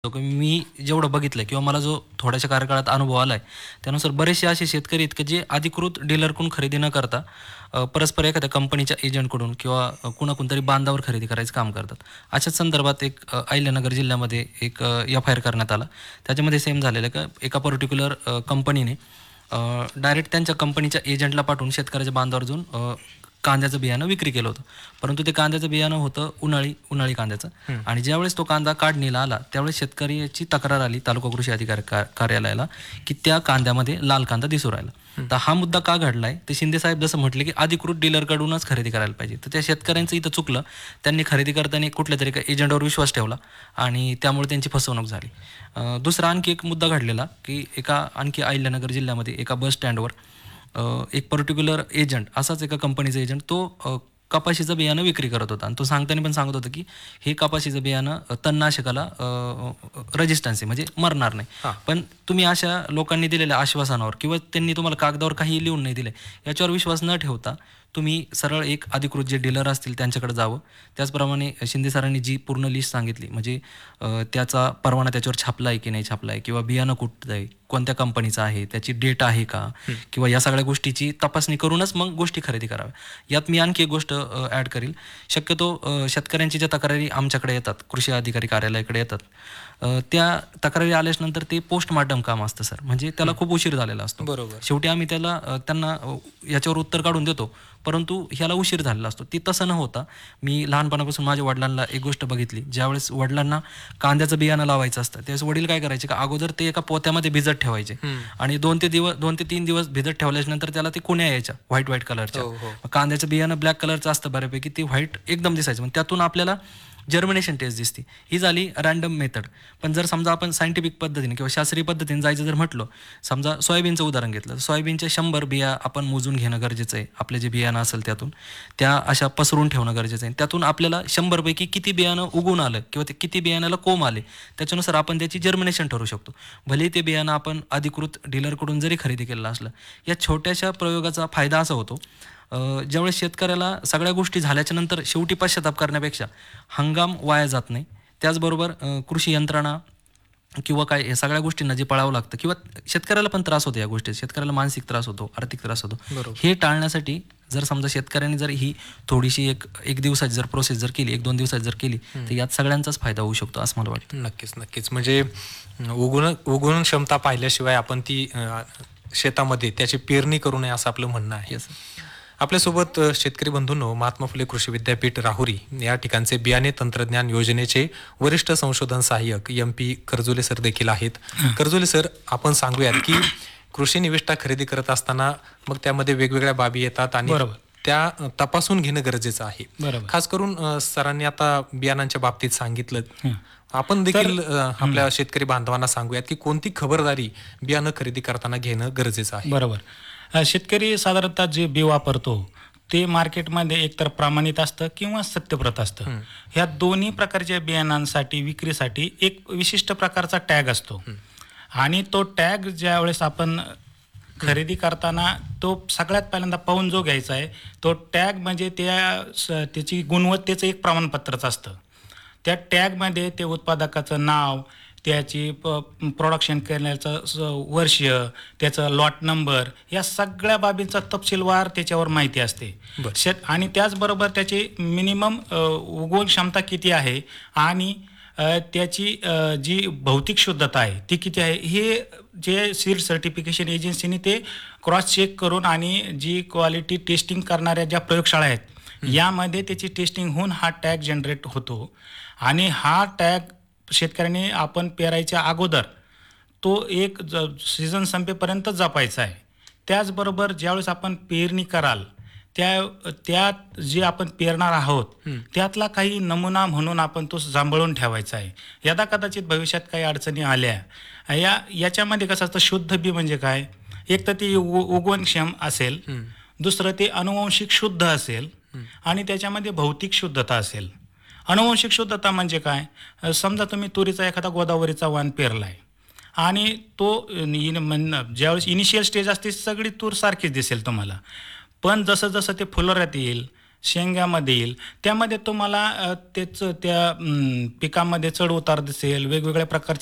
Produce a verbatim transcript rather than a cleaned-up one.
की मी जेवढं बघितलं किंवा मला जो थोड्याशा कार्यकाळात अनुभव आला आहे, त्यानुसार बरेचसे असे शेतकरी आहेत की जे अधिकृत डीलरकडून खरेदी न करता अ, परस्पर एखाद्या कंपनीच्या एजंटकडून किंवा अ, कुणाकडून तरी बांधावर खरेदी करायचं काम करतात. अशाच संदर्भात एक अ, अहिल्यानगर जिल्ह्यामध्ये एक अ, एफ आय आर करण्यात आला. त्याच्यामध्ये सेम झालेलं का एका पर्टिक्युलर कंपनीने डायरेक्ट त्यांच्या कंपनीच्या एजंटला पाठवून शेतकऱ्याच्या बांधावर जाऊन अ, कांद्याचं बियाणं विक्री केलं होतं. परंतु ते कांद्याचं बियाणं होतं उन्हाळी उन्हाळी कांद्याचं. हं. आणि ज्यावेळेस तो कांदा काढणीला आला त्यावेळेस शेतकऱ्याची तक्रार आली तालुका कृषी अधिकारी का कार्यालयाला की त्या कांद्यामध्ये लाल कांदा दिसू राहिला. हं. तर हा मुद्दा का घडलाय ते शिंदे साहेब जसं म्हटले की अधिकृत डीलरकडूनच खरेदी करायला पाहिजे. तर त्या शेतकऱ्यांचं इथं चुकलं. त्यांनी खरेदी करताना कुठल्या तरी एका एजंटवर विश्वास ठेवला आणि त्यामुळे त्यांची फसवणूक झाली. अ, दुसरा आणखी एक मुद्दा घडलेला की एका आणखी अहिल्यानगर जिल्ह्यामध्ये एका बस स्टँडवर अ, एक पर्टिक्युलर एजंट असाच एका कंपनीचा एजंट तो अ, कपाशीचं बियाणं विक्री करत होता आणि तो सांगताना पण सांगत होता की हे कपाशीचं बियाणं अ, तणनाशकाला रजिस्टन्स आहे म्हणजे मरणार नाही. हां. पण तुम्ही अशा लोकांनी दिलेल्या आश्वासनावर किंवा त्यांनी तुम्हाला कागदावर काही लिहून नाही दिले याच्यावर विश्वास न ठेवता तुम्ही सरळ एक अधिकृत जे डीलर असतील त्यांच्याकडे जावं. त्याचप्रमाणे शिंदे सरांनी जी पूर्ण लिस्ट सांगितली म्हणजे अ, त्याचा परवाना त्याच्यावर छापला आहे की नाही छापला आहे किंवा बियाणं कुठलं आहे, कोणत्या कंपनीचं आहे, त्याची डेट आहे का हं. किंवा या सगळ्या गोष्टीची तपासणी करूनच मग गोष्टी खरेदी कराव्या. यात मी आणखी एक गोष्ट ॲड करील. शक्यतो अ, शेतकऱ्यांची ज्या तक्रारी आमच्याकडे येतात, कृषी अधिकारी कार्यालयाकडे येतात, अ, त्या तक्रारी आल्याच्यानंतर ते पोस्टमार्टम काम असतं सर. म्हणजे त्याला हं. खूप उशीर झालेला असतो. बरोबर. शेवटी आम्ही त्याला अ, त्यांना अ, याच्यावर उत्तर काढून देतो, परंतु ह्याला उशीर झालेला असतो. ती तसं न होता मी लहानपणापासून माझ्या वडिलांना एक गोष्ट बघितली. ज्यावेळेस वडिलांना कांद्याचं बियाणं लावायचं असतं, त्यावेळेस वडील काय करायचे का अगोदर ते एका पोत्यामध्ये भिजत ठेवायचे हं. आणि दोन ते दिवस दोन ते तीन दिवस भिजत ठेवल्याच्यानंतर त्याला ते कुण्या यायच्या व्हाईट व्हाईट कलरच्या. हो, हो. मग कांद्याचं बियाणं ब्लॅक कलरचं असतं बऱ्यापैकी, ते व्हाईट एकदम दिसायचं. मग त्यातून आपल्याला जर्मिनेशन टेस्ट दिसते. ही झाली रँडम मेथड. पण जर समजा आपण सायंटिफिक पद्धतीने किंवा शास्त्रीय पद्धतीने जायचं जर म्हटलं, समजा सोयाबीनचं उदाहरण घेतलं, तर सोयाबीनच्या शंभर बिया आपण मोजून घेणं गरजेचं आहे. आपले जे बियाणं असेल त्यातून त्या अशा पसरून ठेवणं गरजेचं आहे. त्यातून आपल्याला शंभर पैकी किती बियाणं उगून आलं किंवा ते किती बियाण्याला कोंब आले, त्याच्यानुसार आपण त्याची जर्मिनेशन ठरवू शकतो. भलेही ते बियाणं आपण अधिकृत डीलरकडून जरी खरेदी केलेलं असलं, या छोट्याशा प्रयोगाचा फायदा असा होतो, अ, ज्यावेळेस शेतकऱ्याला सगळ्या गोष्टी झाल्याच्या नंतर शेवटी पश्चाताप करण्यापेक्षा हंगाम वाया जात नाही. त्याचबरोबर अ, कृषी यंत्रणा किंवा काय या सगळ्या गोष्टींना जे पळावं लागतं किंवा शेतकऱ्याला पण त्रास होतो या गोष्टीत. शेतकऱ्याला मानसिक त्रास होतो, आर्थिक त्रास होतो. बरोबर. हे टाळण्यासाठी जर समजा शेतकऱ्यांनी जर ही थोडीशी एक एक दिवसाची जर प्रोसेस जर केली, एक दोन दिवसाची जर केली, हं. तर यात सगळ्यांचाच फायदा होऊ शकतो असं मला वाटतं. नक्कीच, नक्कीच. म्हणजे उगवण उगवण क्षमता पाहिल्याशिवाय आपण ती अ, शेतामध्ये त्याची पेरणी करू नये असं आपलं म्हणणं आहे. येस. आपल्यासोबत अ, शेतकरी बंधूंनो, महात्मा फुले कृषी विद्यापीठ राहुरी या ठिकाणचे बियाणे तंत्रज्ञान योजनेचे वरिष्ठ संशोधन सहाय्यक एम पी कर्जुले सर देखील आहेत. कर्जुले सर, आपण सांगूयात की कृषी निविष्ठा खरेदी करत असताना मग त्यामध्ये वेगवेगळ्या बाबी येतात आणि बरोबर. त्या अ, तपासून घेणं गरजेचं आहे. बरोबर. खास करून अ, सरांनी आता बियाणांच्या बाबतीत सांगितलं. हं. आपण देखील तर अ, आपल्या शेतकरी बांधवांना सांगूयात की कोणती खबरदारी बियाणं खरेदी करताना घेणं गरजेचं आहे. बरोबर. अ, शेतकरी साधारणतः जे बी वापरतो ते मार्केटमध्ये एकतर प्रमाणित असतं किंवा सत्यप्रत असतं. हं. ह्या दोन्ही प्रकारच्या बियाणांसाठी विक्रीसाठी एक विशिष्ट प्रकारचा टॅग असतो हं. आणि तो टॅग ज्यावेळेस आपण खरेदी करताना तो सगळ्यात पहिल्यांदा पाहून जो घ्यायचा आहे तो टॅग म्हणजे त्या स त्याची गुणवत्तेचं एक प्रमाणपत्रच असतं. त्या टॅगमध्ये ते उत्पादकाचं नाव, त्याची प प्रोडक्शन करण्याचं स वर्ष, त्याचा लॉट नंबर या सगळ्या बाबींचा तपशीलवार त्याच्यावर माहिती असते. बरं. शेत आणि त्याचबरोबर त्याची मिनिमम अ, उगवण क्षमता किती आहे आणि अ, त्याची अ, जी भौतिक शुद्धता आहे ती किती आहे हे जे सीड सर्टिफिकेशन एजन्सीने ते क्रॉस चेक करून आणि जी क्वालिटी टेस्टिंग करणाऱ्या ज्या प्रयोगशाळा आहेत यामध्ये त्याची टेस्टिंग होऊन हा टॅग जनरेट होतो आणि हा टॅग शेतकऱ्याने आपण पेरायच्या अगोदर तो एक ज सीझन संपेपर्यंत जपायचा आहे. त्याचबरोबर ज्यावेळेस आपण पेरणी कराल त्या त्यात जे आपण पेरणार आहोत हं. त्यातला काही नमुना म्हणून आपण तो सांभाळून ठेवायचा आहे. यदा कदाचित भविष्यात काही अडचणी आल्या या याच्यामध्ये कसं असतं शुद्ध बी म्हणजे काय, एक तर ती उ उगवणक्षम असेल, हं. दुसरं ते अनुवांशिक शुद्ध असेल हं. आणि त्याच्यामध्ये भौतिक शुद्धता असेल. अनुवांशिक शुद्धता म्हणजे काय, अ, समजा तुम्ही तुरीचा एखादा गोदावरीचा वाण पेरलाय आणि तो इन म्हण ज्यावेळेस इनिशियल स्टेज असते सगळी तूर सारखीच दिसेल तुम्हाला. पण जसं जसं ते फुलोऱ्यात येईल शेंगामध्ये येईल, त्यामध्ये तुम्हाला अ, त्याचं त्या अं, पिकामध्ये चढ उतार दिसेल, वेगवेगळ्या प्रकारचे